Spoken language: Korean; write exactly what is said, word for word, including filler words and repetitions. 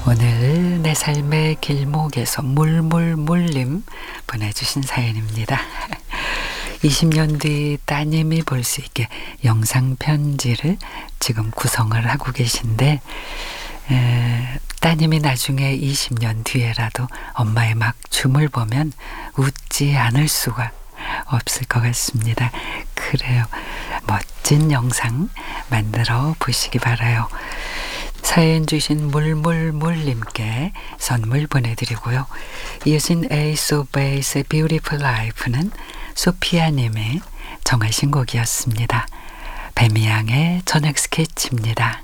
오늘 내 삶의 길목에서 물물물님 보내주신 사연입니다. 이십 년 뒤 따님이 볼 수 있게 영상 편지를 지금 구성을 하고 계신데 에, 따님이 나중에 이십 년 뒤에라도 엄마의 막 춤을 보면 웃지 않을 수가 없을 것 같습니다. 그래요. 멋진 영상 만들어 보시기 바라요. 사연 주신 물물물님께 선물 보내드리고요. 이어진 에이스 오브 베이스의 Beautiful Life는 소피아님의 정하신 곡이었습니다. 배미양의 저녁 스케치입니다.